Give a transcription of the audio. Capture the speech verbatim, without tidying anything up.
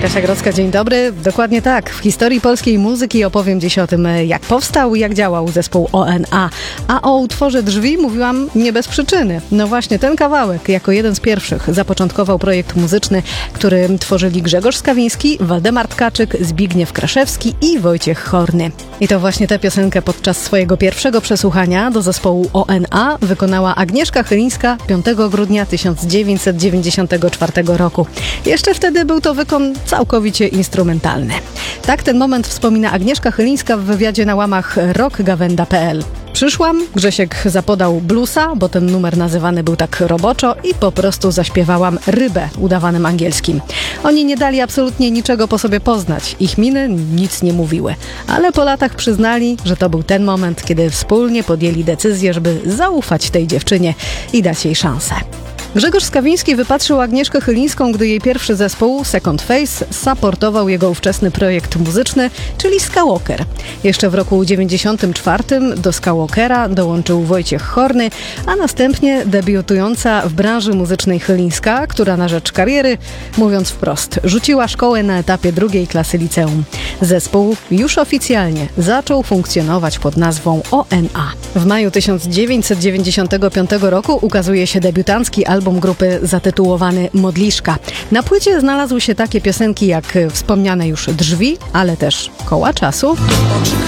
Kasia Grodzka, dzień dobry. Dokładnie tak. W historii polskiej muzyki opowiem dziś o tym, jak powstał i jak działał zespół O N A. A o utworze Drzwi mówiłam nie bez przyczyny. No właśnie ten kawałek jako jeden z pierwszych zapoczątkował projekt muzyczny, który tworzyli Grzegorz Skawiński, Waldemar Tkaczyk, Zbigniew Kraszewski i Wojciech Horny. I to właśnie tę piosenkę podczas swojego pierwszego przesłuchania do zespołu O N A wykonała Agnieszka Chylińska piątego grudnia tysiąc dziewięćset dziewięćdziesiątego czwartego roku. Jeszcze wtedy był to wykon całkowicie instrumentalny. Tak ten moment wspomina Agnieszka Chylińska w wywiadzie na łamach rock gawenda kropka p l. Przyszłam, Grzesiek zapodał bluesa, bo ten numer nazywany był tak roboczo i po prostu zaśpiewałam rybę udawanym angielskim. Oni nie dali absolutnie niczego po sobie poznać. Ich miny nic nie mówiły. Ale po latach przyznali, że to był ten moment, kiedy wspólnie podjęli decyzję, żeby zaufać tej dziewczynie i dać jej szansę. Grzegorz Skawiński wypatrzył Agnieszkę Chylińską, gdy jej pierwszy zespół, Second Face, supportował jego ówczesny projekt muzyczny, czyli Skywalker. Jeszcze w roku dziewięćdziesiątym czwartym do Skywalkera dołączył Wojciech Horny, a następnie debiutująca w branży muzycznej Chylińska, która na rzecz kariery, mówiąc wprost, rzuciła szkołę na etapie drugiej klasy liceum. Zespół już oficjalnie zaczął funkcjonować pod nazwą O N A. W maju tysiąc dziewięćset dziewięćdziesiątego piątego roku ukazuje się debiutancki album Album grupy zatytułowany Modliszka. Na płycie znalazły się takie piosenki jak wspomniane już Drzwi, ale też Koła Czasu.